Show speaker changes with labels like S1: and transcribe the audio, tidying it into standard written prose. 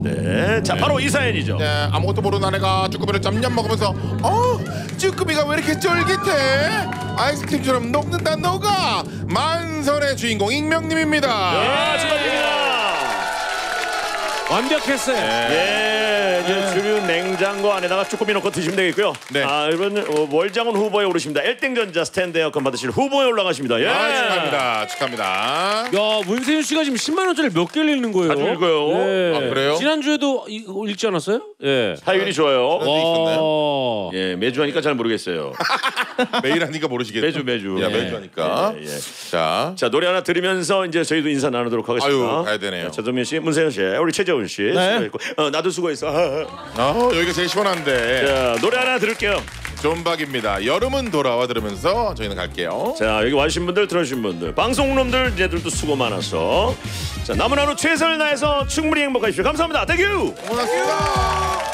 S1: 네, 자 바로 이 사연이죠.
S2: 네, 아무것도 모르는 아내가 쭈꾸미를 짬냠 먹으면서 쭈꾸미가 왜 이렇게 쫄깃해? 아이스크림처럼 녹는다 녹아. 만선의 주인공 익명님입니다.
S1: 아, 축하드립니다.
S3: 완벽했어요.
S1: 예, 이제 주류 냉장고 안에다가 쭈꾸미 넣고 드시면 되겠고요.
S2: 네.
S1: 아, 이번 월장원 후보에 오르십니다. 1등전자 스탠드 에어컨 받으실 후보에 올라가십니다. 예.
S2: 축하합니다. 축하합니다.
S3: 야, 문세윤 씨가 지금 10만 원짜리 몇 개를 읽는 거예요?
S1: 아주 읽어요.
S3: 예.
S2: 아, 그래요?
S3: 지난주에도 이거 읽지 않았어요? 예.
S1: 타율이 좋아요.
S2: 있었나요?
S1: 예, 매주 하니까 잘 모르겠어요.
S2: 매일 하니까 모르시겠죠?
S1: 매주.
S2: 야,
S1: 예.
S2: 매주 하니까.
S1: 예, 예.
S2: 자,
S1: 자, 노래 하나 들으면서 이제 저희도 인사 나누도록 하겠습니다.
S2: 아유, 가야 되네요.
S1: 차정민 씨, 문세윤 씨, 우리 최재훈 씨, 수고했고, 나도 수고했어.
S2: 여기가 제일 시원한데.
S1: 자, 노래 하나 들을게요.
S2: 존박입니다. 여름은 돌아와 들으면서 저희는 갈게요.
S1: 자, 여기 와주신 분들, 들어주신 분들, 방송놈들, 얘들도 수고 많았어. 자, 남은 하루 최선을 다해서 충분히 행복하십시오. 감사합니다. 땡큐.
S2: 고맙습니다.